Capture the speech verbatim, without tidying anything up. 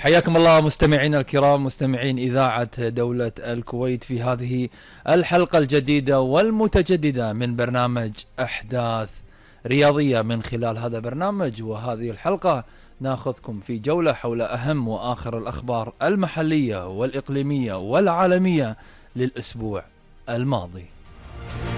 حياكم الله مستمعينا الكرام، مستمعين إذاعة دولة الكويت في هذه الحلقة الجديدة والمتجددة من برنامج أحداث رياضية. من خلال هذا البرنامج وهذه الحلقة ناخذكم في جولة حول أهم وآخر الأخبار المحلية والإقليمية والعالمية للأسبوع الماضي.